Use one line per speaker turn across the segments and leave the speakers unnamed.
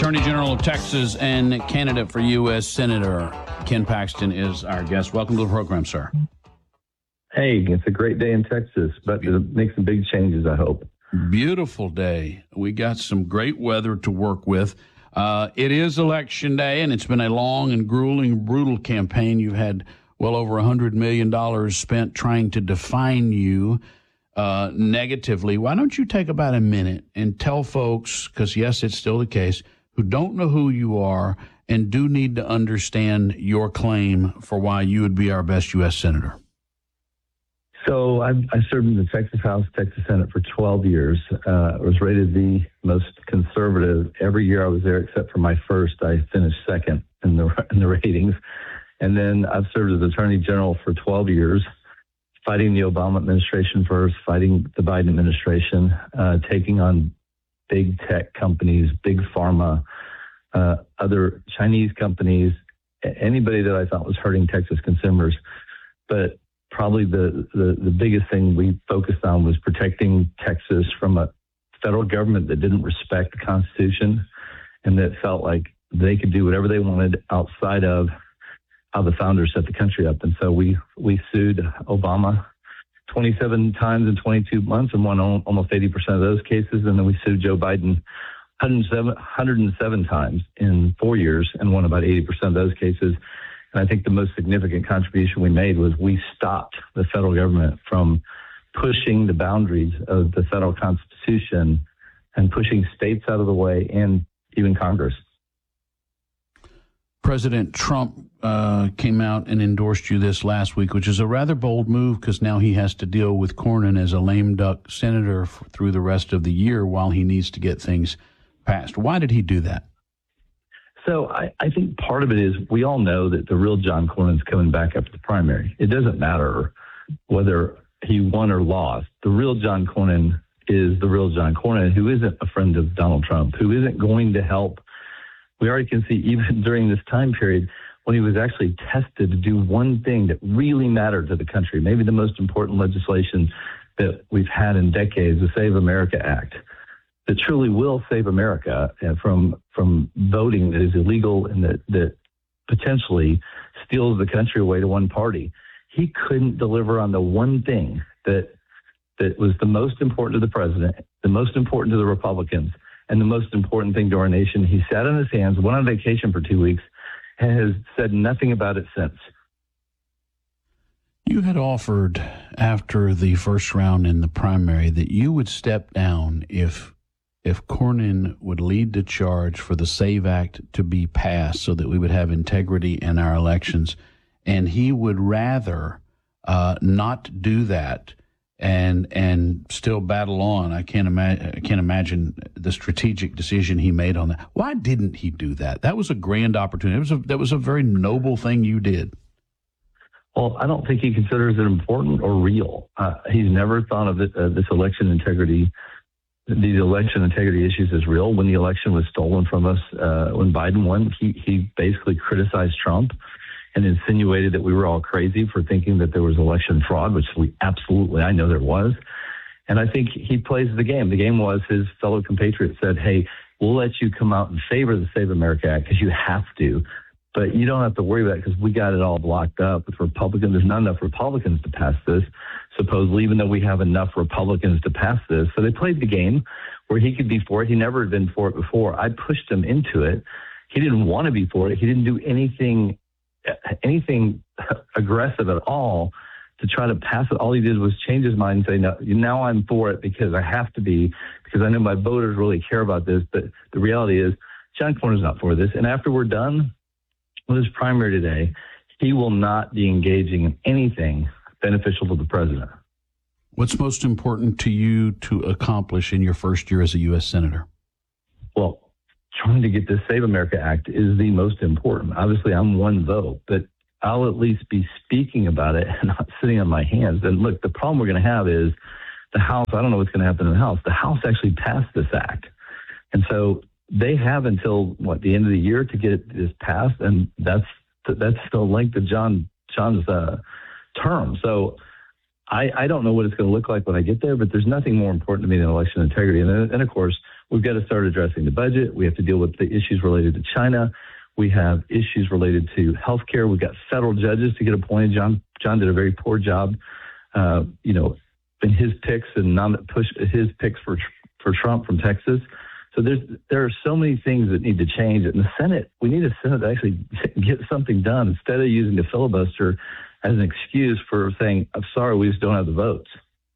Attorney General of Texas and candidate for U.S. Senator. Ken Paxton is our guest. Welcome to the program, sir.
Hey, it's a great day in Texas, but it'll make some big changes, I hope.
Beautiful day. We got some great weather to work with. It is Election Day, and it's been a long and grueling, brutal campaign. You've had well over $100 million spent trying to define you negatively. Why don't you take about a minute and tell folks, because, yes, it's still the case, who don't know who you are and do need to understand your claim for why you would be our best U.S. Senator.
So I served in the Texas House, Texas Senate for 12 years. I was rated the most conservative. Every year I was there except for my first. I finished second in the ratings. And then I've served as Attorney General for 12 years, fighting the Obama administration first, fighting the Biden administration, taking on big tech companies, big pharma, other Chinese companies, anybody that I thought was hurting Texas consumers. But probably the biggest thing we focused on was protecting Texas from a federal government that didn't respect the Constitution and that felt like they could do whatever they wanted outside of how the founders set the country up. And so we sued Obama 27 times in 22 months and won almost 80% of those cases. And then we sued Joe Biden 107 times in 4 years and won about 80% of those cases. And I think the most significant contribution we made was we stopped the federal government from pushing the boundaries of the federal Constitution and pushing states out of the way and even Congress.
President Trump came out and endorsed you this last week, which is a rather bold move because now he has to deal with Cornyn as a lame duck senator through the rest of the year while he needs to get things passed. Why did he do that?
So I think part of it is we all know that the real John Cornyn's coming back up to the primary. It doesn't matter whether he won or lost. The real John Cornyn is the real John Cornyn, who isn't a friend of Donald Trump, who isn't going to help. We already can see even during this time period when he was actually tested to do one thing that really mattered to the country, maybe the most important legislation that we've had in decades, the Save America Act, that truly will save America from voting that is illegal and that potentially steals the country away to one party. He couldn't deliver on the one thing that was the most important to the president, the most important to the Republicans, and the most important thing to our nation. He sat on his hands, went on vacation for 2 weeks, and has said nothing about it since.
You had offered after the first round in the primary that you would step down if Cornyn would lead the charge for the SAVE Act to be passed so that we would have integrity in our elections. And he would rather not do that and still battle on. I can't imagine the strategic decision he made on that. Why didn't he do that? That was a grand opportunity. That was a very noble thing you did.
Well, I don't think he considers it important or real. He's never thought of these election integrity issues as real. When the election was stolen from us, when Biden won, he basically criticized Trump and insinuated that we were all crazy for thinking that there was election fraud, which I know there was. And I think he plays the game. The game was his fellow compatriots said, hey, we'll let you come out in favor of the Save America Act because you have to, but you don't have to worry about it because we got it all blocked up with Republicans. There's not enough Republicans to pass this, supposedly, even though we have enough Republicans to pass this. So they played the game where he could be for it. He never had been for it before. I pushed him into it. He didn't want to be for it. He didn't do anything aggressive at all to try to pass it. All he did was change his mind and say, no, now I'm for it because I have to be, because I know my voters really care about this. But the reality is John Cornyn's not for this. And after we're done with his primary today, he will not be engaging in anything beneficial to the president.
What's most important to you to accomplish in your first year as a U.S. Senator?
Well, trying to get this Save America Act is the most important. Obviously, I'm one vote, but I'll at least be speaking about it and not sitting on my hands. And look, the problem we're going to have is the House, I don't know what's going to happen in the House. The House actually passed this act. And so they have until, the end of the year to get this passed, and that's the length of John's term. So I don't know what it's going to look like when I get there, but there's nothing more important to me than election integrity. And of course, we've got to start addressing the budget. We have to deal with the issues related to China. We have issues related to healthcare. We've got federal judges to get appointed. John did a very poor job, in his picks and push his picks for Trump from Texas. So there are so many things that need to change. In the Senate, we need a Senate to actually get something done instead of using the filibuster as an excuse for saying, I'm sorry, we just don't have the votes.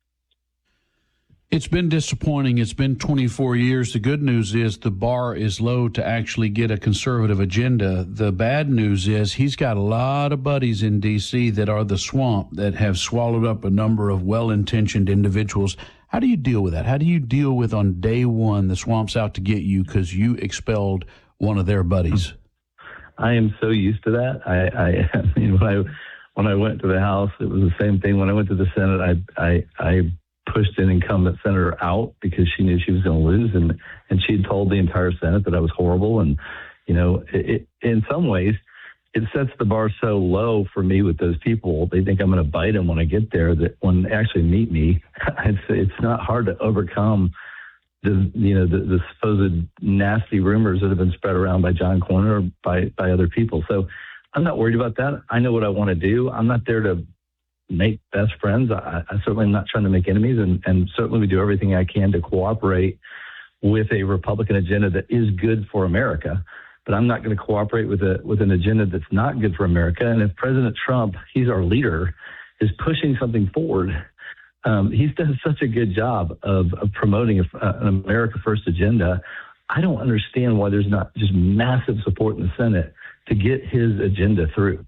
It's been disappointing. It's been 24 years. The good news is the bar is low to actually get a conservative agenda. The bad news is he's got a lot of buddies in D.C. that are the swamp that have swallowed up a number of well-intentioned individuals. How do you deal with that? How do you deal with on day one the swamp's out to get you because you expelled one of their buddies?
I am so used to that. I mean, when I went to the House, it was the same thing. When I went to the Senate, I pushed an incumbent senator out because she knew she was going to lose, and she had told the entire Senate that I was horrible. And in some ways, it sets the bar so low for me with those people. They think I'm going to bite them when I get there. That when they actually meet me, it's not hard to overcome the supposed nasty rumors that have been spread around by John Cornyn or by other people. So I'm not worried about that. I know what I want to do. I'm not there to make best friends. I certainly am not trying to make enemies, and certainly we do everything I can to cooperate with a Republican agenda that is good for America. But I'm not going to cooperate with an agenda that's not good for America. And if President Trump, he's our leader, is pushing something forward, he's done such a good job of promoting an America First agenda. I don't understand why there's not just massive support in the Senate to get his agenda through.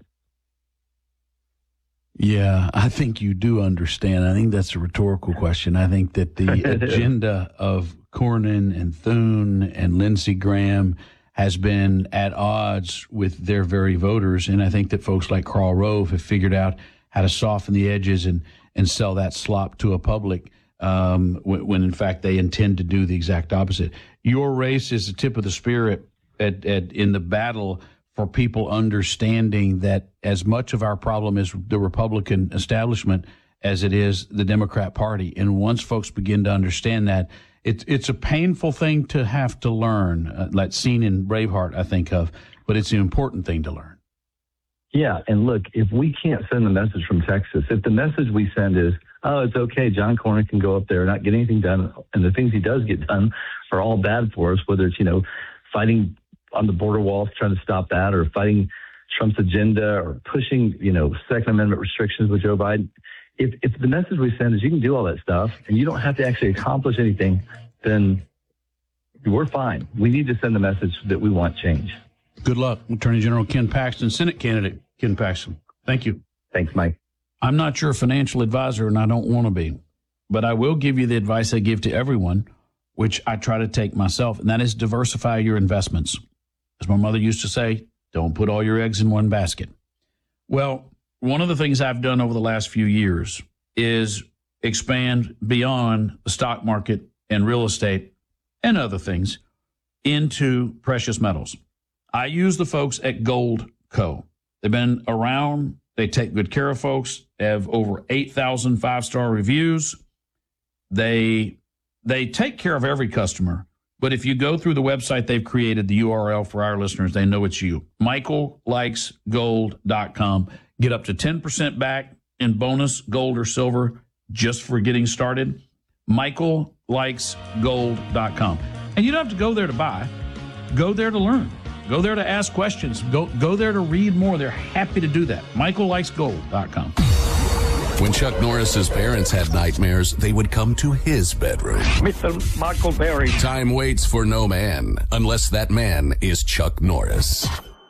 Yeah, I think you do understand. I think that's a rhetorical question. I think that the agenda of Cornyn and Thune and Lindsey Graham has been at odds with their very voters. And I think that folks like Karl Rove have figured out how to soften the edges and sell that slop to a public when in fact they intend to do the exact opposite. Your race is the tip of the spear in the battle for people understanding that as much of our problem is the Republican establishment as it is the Democrat Party. And once folks begin to understand that, it's a painful thing to have to learn, like scene in Braveheart I think of, but it's an important thing to learn.
Yeah, and look, if we can't send the message from Texas, if the message we send is, oh, it's okay, John Cornyn can go up there and not get anything done, and the things he does get done are all bad for us, whether it's, fighting on the border walls, trying to stop that, or fighting Trump's agenda, or pushing, Second Amendment restrictions with Joe Biden. If the message we send is you can do all that stuff and you don't have to actually accomplish anything, then we're fine. We need to send the message that we want change.
Good luck, Attorney General Ken Paxton, Senate candidate Ken Paxton. Thank you.
Thanks, Mike.
I'm not your financial advisor, and I don't want to be, but I will give you the advice I give to everyone, which I try to take myself, and that is diversify your investments. As my mother used to say, don't put all your eggs in one basket. Well, one of the things I've done over the last few years is expand beyond the stock market and real estate and other things into precious metals. I use the folks at Gold Co. They've been around. They take good care of folks. They have over 8,000 five-star reviews. They take care of every customer. But if you go through the website they've created, the URL for our listeners, they know it's you. MichaelLikesGold.com. Get up to 10% back in bonus, gold or silver, just for getting started. MichaelLikesGold.com. And you don't have to go there to buy. Go there to learn. Go there to ask questions. Go there to read more. They're happy to do that. MichaelLikesGold.com.
When Chuck Norris's parents had nightmares, they would come to his bedroom.
Mr. Michael Berry.
Time waits for no man, unless that man is Chuck Norris.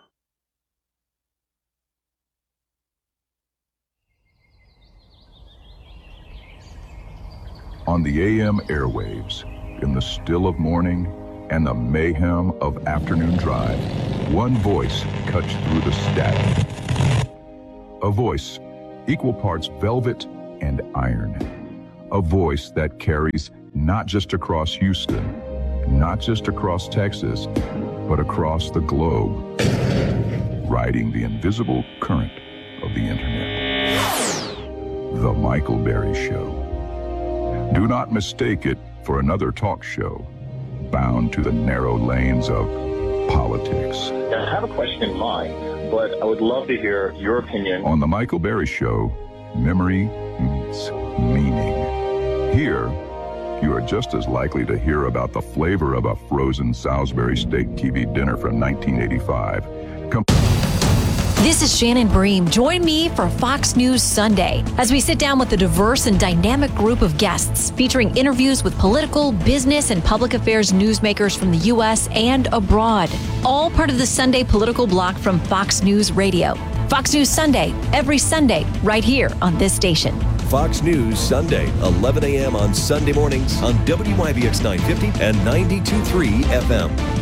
On the AM airwaves, in the still of morning and the mayhem of afternoon drive, one voice cuts through the static. A voice equal parts velvet and iron. A voice that carries not just across Houston, not just across Texas, but across the globe, riding the invisible current of the internet. The Michael Berry Show. Do not mistake it for another talk show. bound to the narrow lanes of politics.
I have a question in mind, but I would love to hear your opinion.
On The Michael Berry Show, memory meets meaning. Here, you are just as likely to hear about the flavor of a frozen Salisbury steak TV dinner from 1985.
This is Shannon Bream. Join me for Fox News Sunday as we sit down with a diverse and dynamic group of guests featuring interviews with political, business, and public affairs newsmakers from the U.S. and abroad. All part of the Sunday political block from Fox News Radio. Fox News Sunday, every Sunday, right here on this station.
Fox News Sunday, 11 a.m. on Sunday mornings on WYBX 950 and 92.3 FM.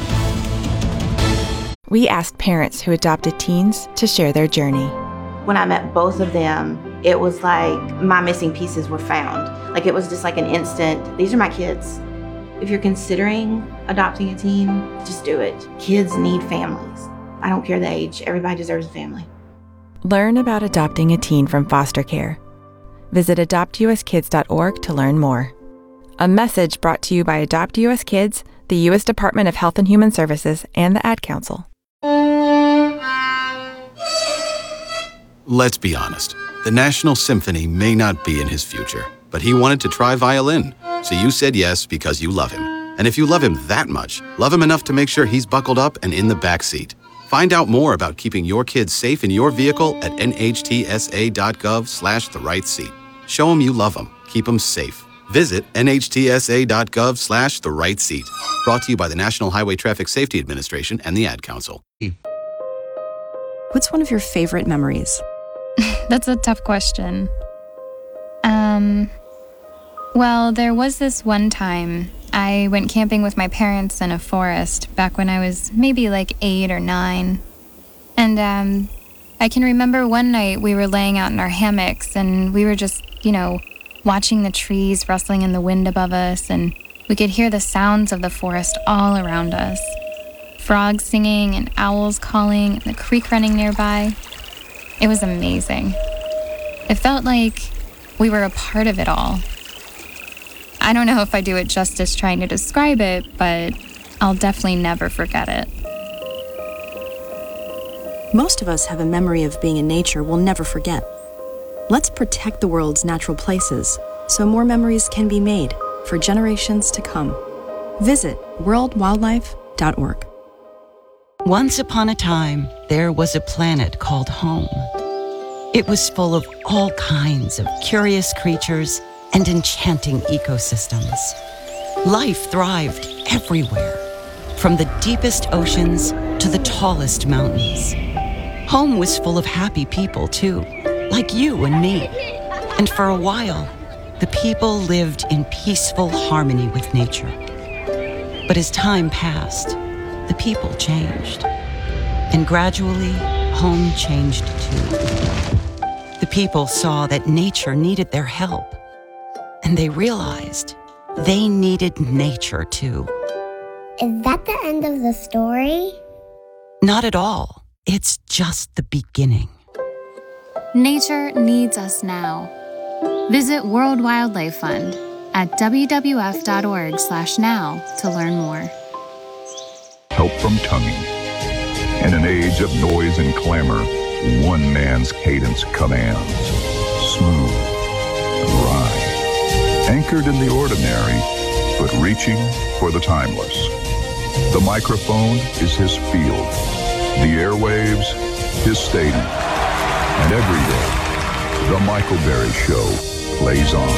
We asked parents who adopted teens to share their journey.
When I met both of them, it was like my missing pieces were found. Like it was just like an instant, these are my kids. If you're considering adopting a teen, just do it. Kids need families. I don't care the age, everybody deserves a family.
Learn about adopting a teen from foster care. Visit adoptuskids.org to learn more. A message brought to you by Adopt US Kids, the U.S. Department of Health and Human Services, and the Ad Council.
Let's be honest. The National Symphony may not be in his future, but he wanted to try violin. So you said yes because you love him. And if you love him that much, love him enough to make sure he's buckled up and in the back seat. Find out more about keeping your kids safe in your vehicle at nhtsa.gov/the-right-seat. Show them you love them. Keep them safe. Visit nhtsa.gov/the-right-seat. Brought to you by the National Highway Traffic Safety Administration and the Ad Council.
What's one of your favorite memories?
That's a tough question. Well, there was this one time I went camping with my parents in a forest back when I was maybe like 8 or 9. And I can remember one night we were laying out in our hammocks and we were just, watching the trees rustling in the wind above us, and we could hear the sounds of the forest all around us. Frogs singing and owls calling and the creek running nearby. It was amazing. It felt like we were a part of it all. I don't know if I do it justice trying to describe it, but I'll definitely never forget it.
Most of us have a memory of being in nature we'll never forget. Let's protect the world's natural places so more memories can be made for generations to come. Visit worldwildlife.org.
Once upon a time, there was a planet called home. It was full of all kinds of curious creatures and enchanting ecosystems. Life thrived everywhere, from the deepest oceans to the tallest mountains. Home was full of happy people, too, like you and me. And for a while, the people lived in peaceful harmony with nature. But as time passed, the people changed. And gradually, home changed too. The people saw that nature needed their help. And they realized they needed nature too.
Is that the end of the story?
Not at all. It's just the beginning.
Nature needs us now. Visit World Wildlife Fund at wwf.org/now to learn more.
Help from tonguing. In an age of noise and clamor, one man's cadence commands. Smooth, rhyme, anchored in the ordinary, but reaching for the timeless. The microphone is his field. The airwaves, his stadium. And every day, The Michael Berry Show plays on.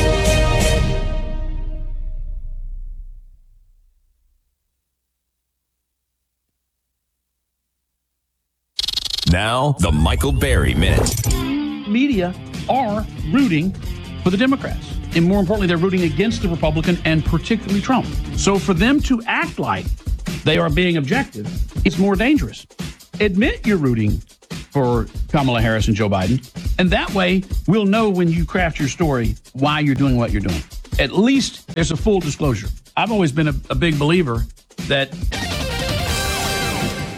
Now, the Michael Berry Minute.
Media are rooting for the Democrats. And more importantly, they're rooting against the Republican and particularly Trump. So for them to act like they are being objective, it's more dangerous. Admit you're rooting for Kamala Harris and Joe Biden. And that way, we'll know when you craft your story why you're doing what you're doing. At least there's a full disclosure. I've always been a big believer that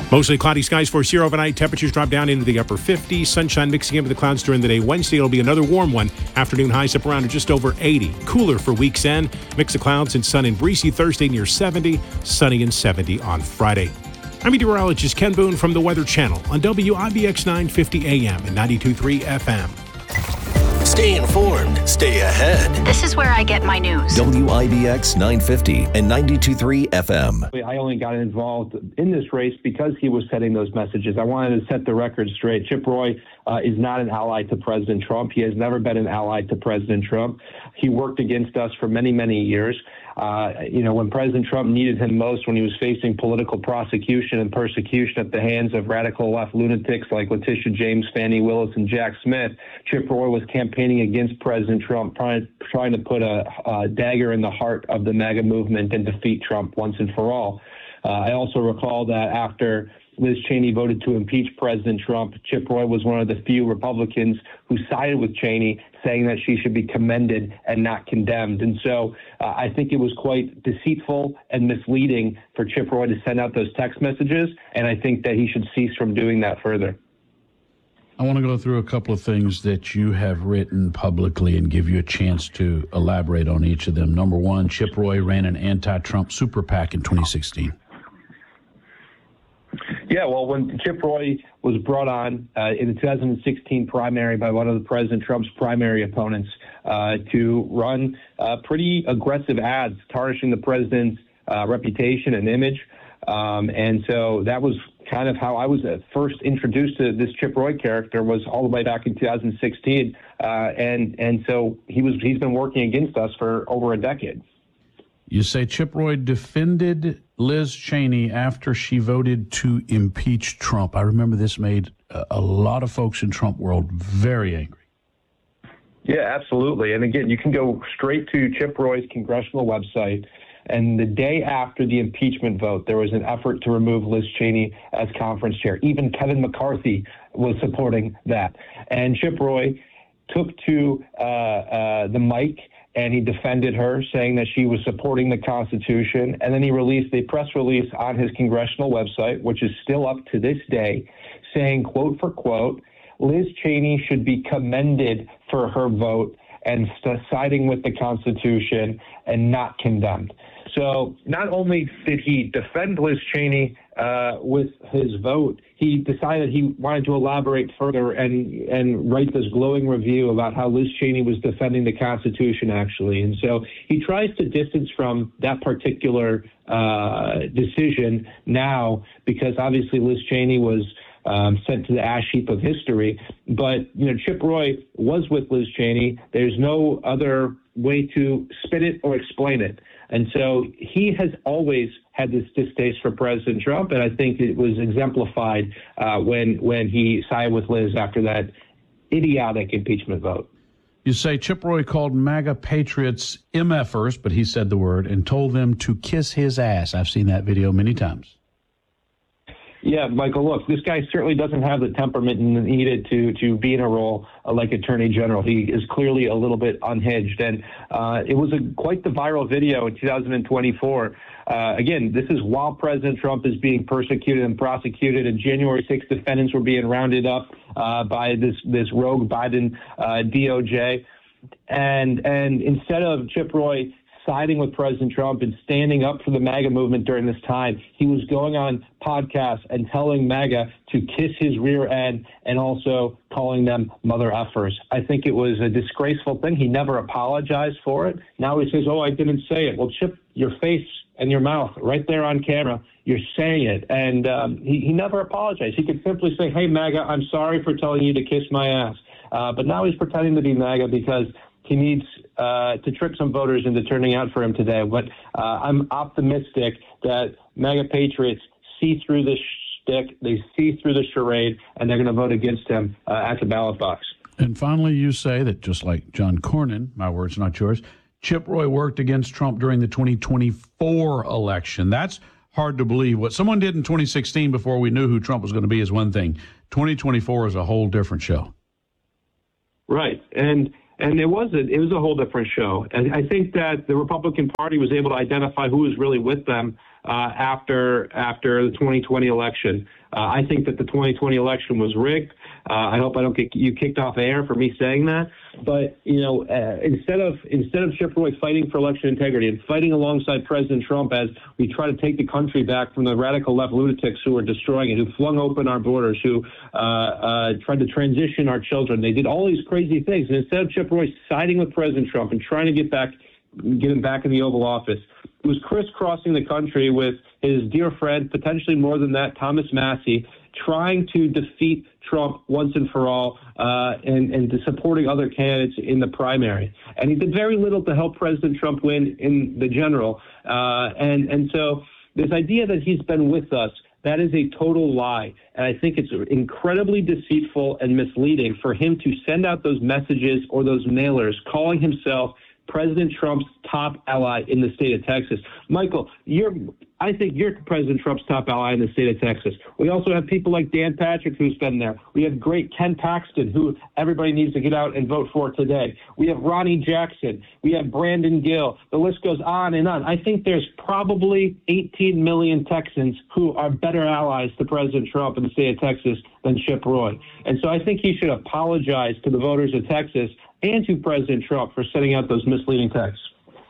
Mostly cloudy skies for your overnight. Temperatures drop down into the upper 50s. Sunshine mixing in with the clouds during the day. Wednesday will be another warm one. Afternoon highs up around just over 80. Cooler for week's end. Mix of clouds and sun and breezy Thursday near 70. Sunny and 70 on Friday. I'm meteorologist Ken Boone from the Weather Channel on WIBX 950 AM and 92.3 FM.
Stay informed. Stay ahead.
This is where I get my news.
WIBX 950 and 92.3 FM.
I only got involved in this race because he was setting those messages. I wanted to set the record straight. Chip Roy is not an ally to President Trump. He has never been an ally to President Trump. He worked against us for many, many years. When President Trump needed him most, when he was facing political prosecution and persecution at the hands of radical left lunatics like Letitia James, Fani Willis, and Jack Smith, Chip Roy was campaigning against President Trump, trying to put a dagger in the heart of the MAGA movement and defeat Trump once and for all. I also recall that after Liz Cheney voted to impeach President Trump, Chip Roy was one of the few Republicans who sided with Cheney, saying that she should be commended and not condemned. And so I think it was quite deceitful and misleading for Chip Roy to send out those text messages, and I think that he should cease from doing that further.
I want to go through a couple of things that you have written publicly and give you a chance to elaborate on each of them. Number one, Chip Roy ran an anti-Trump super PAC in 2016.
Yeah, well, when Chip Roy was brought on in the 2016 primary by one of the President Trump's primary opponents to run pretty aggressive ads tarnishing the president's reputation and image. And so that was kind of how I was first introduced to this Chip Roy character, was all the way back in 2016. And so he's been working against us for over a decade.
You say Chip Roy defended Liz Cheney after she voted to impeach Trump. I remember this made a lot of folks in Trump world very angry.
Yeah, absolutely. And again, you can go straight to Chip Roy's congressional website. And the day after the impeachment vote, there was an effort to remove Liz Cheney as conference chair. Even Kevin McCarthy was supporting that. And Chip Roy took to the mic and he defended her, saying that she was supporting the Constitution. And then he released a press release on his congressional website, which is still up to this day, saying, quote for quote, Liz Cheney should be commended for her vote and siding with the Constitution and not condemned. So not only did he defend Liz Cheney with his vote, he decided he wanted to elaborate further and write this glowing review about how Liz Cheney was defending the Constitution, actually. And so he tries to distance from that particular decision now, because obviously Liz Cheney was sent to the ash heap of history. But, Chip Roy was with Liz Cheney. There's no other way to spin it or explain it. And so he has always had this distaste for President Trump, and I think it was exemplified when he sided with Liz after that idiotic impeachment vote.
You say Chip Roy called MAGA patriots MFers, but he said the word, and told them to kiss his ass. I've seen that video many times.
Yeah, Michael, look, this guy certainly doesn't have the temperament needed to be in a role like Attorney General. He is clearly a little bit unhinged. And it was quite the viral video in 2024. Again, this is while President Trump is being persecuted and prosecuted, and January 6th defendants were being rounded up by this rogue Biden DOJ. And instead of Chip Roy siding with President Trump and standing up for the MAGA movement during this time, he was going on podcasts and telling MAGA to kiss his rear end and also calling them mother effers. I think it was a disgraceful thing. He never apologized for it. Now he says, oh, I didn't say it. Well, Chip, your face and your mouth right there on camera, you're saying it. And he never apologized. He could simply say, hey, MAGA, I'm sorry for telling you to kiss my ass. But now he's pretending to be MAGA because he needs to trick some voters into turning out for him today. But I'm optimistic that MAGA patriots see through this shtick, they see through the charade, and they're going to vote against him at the ballot box.
And finally, you say that just like John Cornyn, my words, not yours, Chip Roy worked against Trump during the 2024 election. That's hard to believe. What someone did in 2016 before we knew who Trump was going to be is one thing. 2024 is a whole different show.
Right. And it was a whole different show. And I think that the Republican Party was able to identify who was really with them after the 2020 election. I think that the 2020 election was rigged. I hope I don't get you kicked off air for me saying that. But instead of Chip Roy fighting for election integrity and fighting alongside President Trump as we try to take the country back from the radical left lunatics who are destroying it, who flung open our borders, who tried to transition our children, they did all these crazy things. And instead of Chip Roy siding with President Trump and trying to get him back in the Oval Office, he was crisscrossing the country with his dear friend, potentially more than that, Thomas Massie, trying to defeat Trump once and for all, and supporting other candidates in the primary. And he did very little to help President Trump win in the general. And so this idea that he's been with us, that is a total lie. And I think it's incredibly deceitful and misleading for him to send out those messages or those mailers calling himself President Trump's top ally in the state of Texas. Michael, I think you're President Trump's top ally in the state of Texas. We also have people like Dan Patrick, who's been there. We have great Ken Paxton, who everybody needs to get out and vote for today. We have Ronnie Jackson. We have Brandon Gill. The list goes on and on. I think there's probably 18 million Texans who are better allies to President Trump in the state of Texas than Chip Roy. And so I think he should apologize to the voters of Texas and to President Trump for sending out those misleading texts.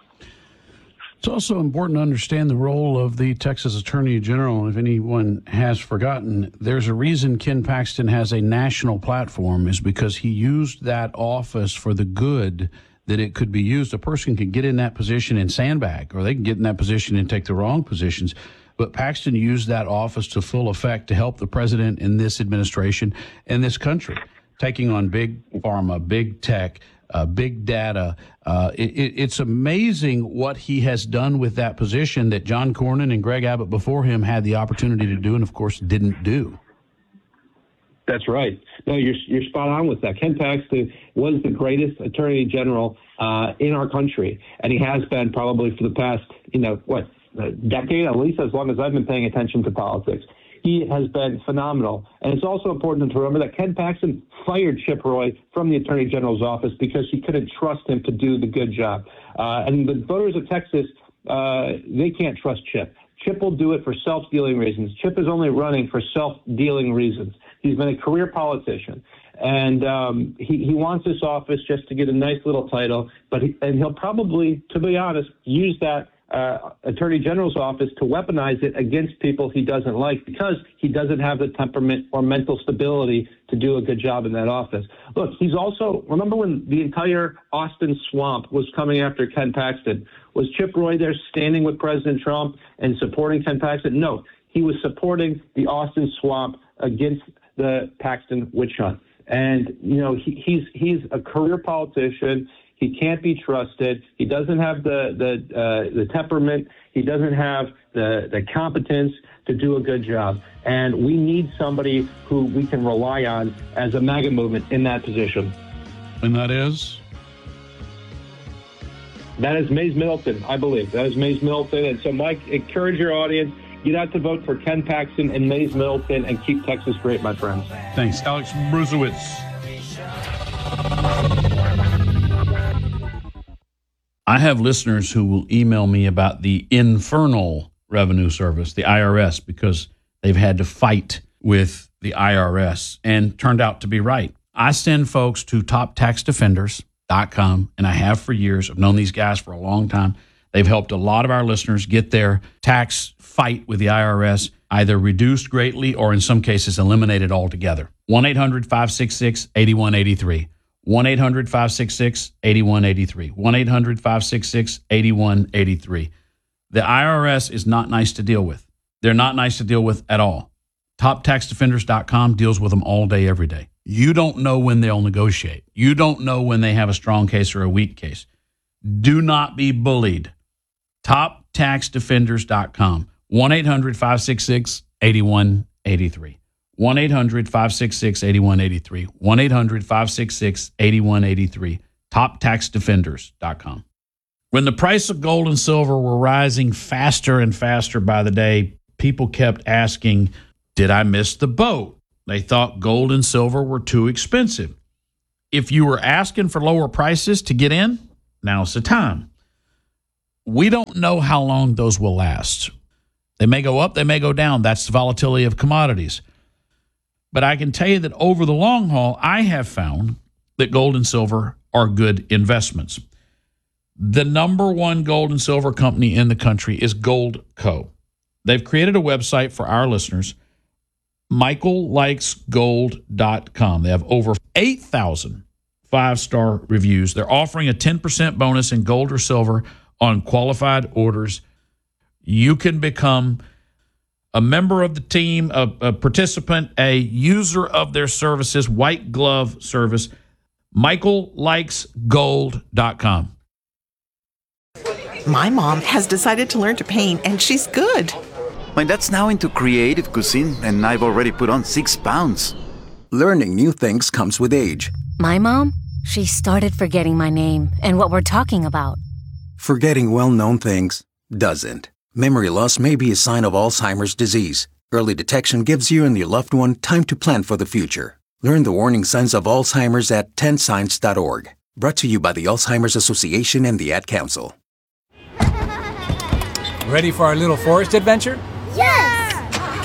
It's also important to understand the role of the Texas Attorney General. If anyone has forgotten, there's a reason Ken Paxton has a national platform, is because he used that office for the good that it could be used. A person could get in that position and sandbag, or they can get in that position and take the wrong positions. But Paxton used that office to full effect to help the president in this administration and this country, taking on big pharma, big tech, big data. It's amazing what he has done with that position that John Cornyn and Greg Abbott before him had the opportunity to do and, of course, didn't do.
That's right. No, you're spot on with that. Ken Paxton was the greatest attorney general in our country, and he has been probably for the past, a decade, at least as long as I've been paying attention to politics. He has been phenomenal. And it's also important to remember that Ken Paxton fired Chip Roy from the Attorney General's office because he couldn't trust him to do the good job. And the voters of Texas, they can't trust Chip. Chip will do it for self-dealing reasons. Chip is only running for self-dealing reasons. He's been a career politician. And he wants this office just to get a nice little title, and he'll probably, to be honest, use that Attorney General's office to weaponize it against people he doesn't like because he doesn't have the temperament or mental stability to do a good job in that office. Look, he's also, remember when the entire Austin swamp was coming after Ken Paxton? Was Chip Roy there standing with President Trump and supporting Ken Paxton? No, he was supporting the Austin swamp against the Paxton witch hunt. And, he's a career politician. He can't be trusted. He doesn't have the temperament. He doesn't have the competence to do a good job. And we need somebody who we can rely on as a MAGA movement in that position.
And that is?
That is Mays Middleton, I believe. That is Mays Middleton. And so, Mike, encourage your audience. Get out to vote for Ken Paxton and Mays Middleton and keep Texas great, my friends.
Thanks. Alex Brusewitz. I have listeners who will email me about the infernal revenue service, the IRS, because they've had to fight with the IRS and turned out to be right. I send folks to toptaxdefenders.com, and I have for years. I've known these guys for a long time. They've helped a lot of our listeners get their tax fight with the IRS either reduced greatly or in some cases eliminated altogether. 1-800-566-8183. 1-800-566-8183. 1-800-566-8183. The IRS is not nice to deal with. They're not nice to deal with at all. TopTaxDefenders.com deals with them all day, every day. You don't know when they'll negotiate. You don't know when they have a strong case or a weak case. Do not be bullied. TopTaxDefenders.com. 1-800-566-8183. 1-800-566-8183. 1-800-566-8183. TopTaxDefenders.com. When the price of gold and silver were rising faster and faster by the day, people kept asking, did I miss the boat? They thought gold and silver were too expensive. If you were asking for lower prices to get in, now's the time. We don't know how long those will last. They may go up, they may go down. That's the volatility of commodities. But I can tell you that over the long haul, I have found that gold and silver are good investments. The number one gold and silver company in the country is Goldco. They've created a website for our listeners, michaellikesgold.com. They have over 8,000 5-star reviews. They're offering a 10% bonus in gold or silver on qualified orders. You can become a member of the team, a participant, a user of their services, white glove service, michaellikesgold.com.
My mom has decided to learn to paint, and she's good.
My dad's now into creative cuisine, and I've already put on 6 pounds.
Learning new things comes with age.
My mom, she started forgetting my name and what we're talking about.
Forgetting well-known things doesn't. Memory loss may be a sign of Alzheimer's disease. Early detection gives you and your loved one time to plan for the future. Learn the warning signs of Alzheimer's at 10signs.org. Brought to you by the Alzheimer's Association and the Ad Council.
Ready for our little forest adventure?
Yes!